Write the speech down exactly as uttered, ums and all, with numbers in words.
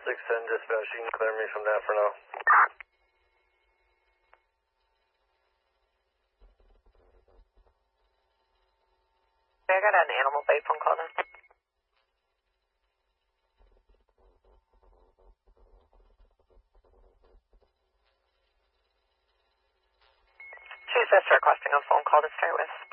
six ten dispatch, you can clear me from that for now. I got an animal bay phone call now. Choose this requesting a phone call to start with.